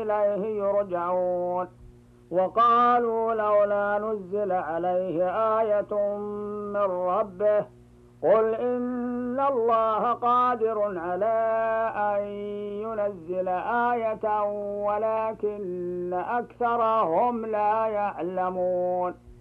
وإليه يرجعون. وقالوا لولا نزل عليه آية من ربه قل إن الله قادر على أن ينزل آية ولكن أكثرهم لا يعلمون.